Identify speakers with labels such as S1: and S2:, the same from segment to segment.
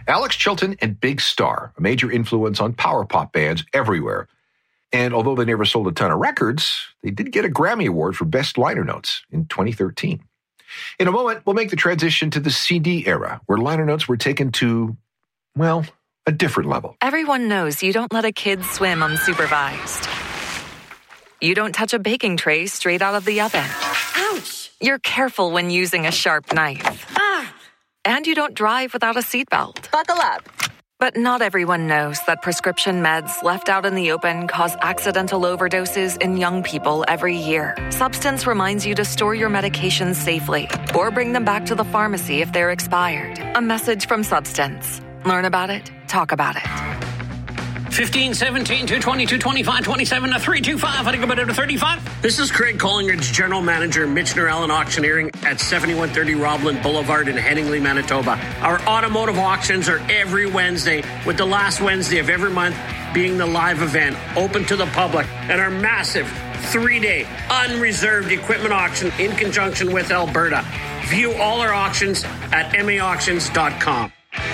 S1: Alex Chilton and Big Star, a major influence on power pop bands everywhere. And although they never sold a ton of records, they did get a Grammy Award for Best Liner Notes in 2013. In a moment, we'll make the transition to the CD era, where liner notes were taken to, well, a different level.
S2: Everyone knows you don't let a kid swim unsupervised. You don't touch a baking tray straight out of the oven.
S3: Ouch!
S2: You're careful when using a sharp knife.
S3: Ah!
S2: And you don't drive without a seatbelt.
S3: Buckle up.
S2: But not everyone knows that prescription meds left out in the open cause accidental overdoses in young people every year. Substance reminds you to store your medications safely or bring them back to the pharmacy if they're expired. A message from Substance. Learn about it, talk about it.
S4: 15, 17, 220, 225, 27, 325. I think about it to 35. This is Craig Collingridge, General Manager, Michener Allen Auctioneering at 7130 Roblin Boulevard in Headingley, Manitoba. Our automotive auctions are every Wednesday, with the last Wednesday of every month being the live event, open to the public, and our massive 3-day unreserved equipment auction in conjunction with Alberta. View all our auctions at maauctions.com.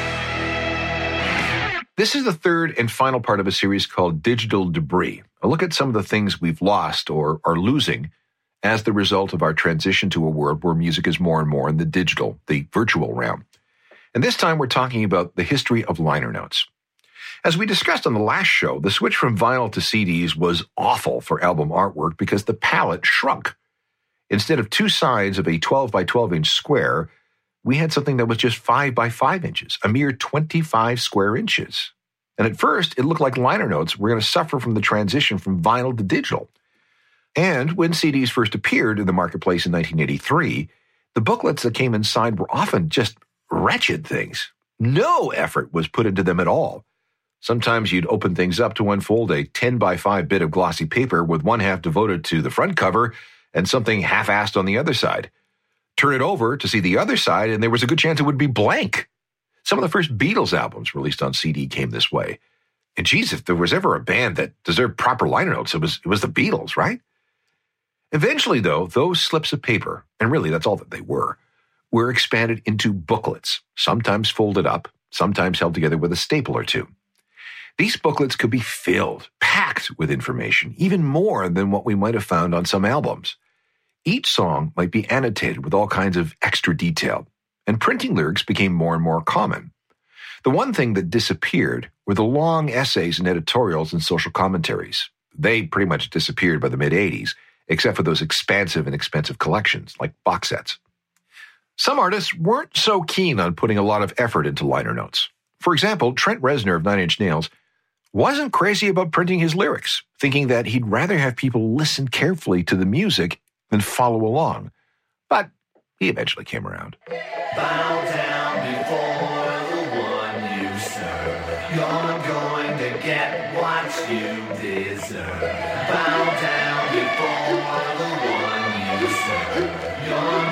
S1: This is the third and final part of a series called Digital Debris, a look at some of the things we've lost or are losing as the result of our transition to a world where music is more and more in the digital, the virtual realm. And this time we're talking about the history of liner notes. As we discussed on the last show, the switch from vinyl to CDs was awful for album artwork because the palette shrunk. Instead of two sides of a 12 by 12 inch square, we had something that was just 5 by 5 inches, a mere 25 square inches. And at first, it looked like liner notes were going to suffer from the transition from vinyl to digital. And when CDs first appeared in the marketplace in 1983, the booklets that came inside were often just wretched things. No effort was put into them at all. Sometimes you'd open things up to unfold a 10 by 5 bit of glossy paper with one half devoted to the front cover and something half-assed on the other side. Turn it over to see the other side, and there was a good chance it would be blank. Some of the first Beatles albums released on CD came this way. And geez, if there was ever a band that deserved proper liner notes, it was the Beatles, right? Eventually, though, those slips of paper, and really that's all that they were expanded into booklets, sometimes folded up, sometimes held together with a staple or two. These booklets could be filled, packed with information, even more than what we might have found on some albums. Each song might be annotated with all kinds of extra detail, and printing lyrics became more and more common. The one thing that disappeared were the long essays and editorials and social commentaries. They pretty much disappeared by the mid-'80s, except for those expansive and expensive collections, like box sets. Some artists weren't so keen on putting a lot of effort into liner notes. For example, Trent Reznor of Nine Inch Nails wasn't crazy about printing his lyrics, thinking that he'd rather have people listen carefully to the music than follow along. But he eventually came around.
S5: Bow down before the one you serve. You're going to get what you deserve. Bow down before the one you serve. You're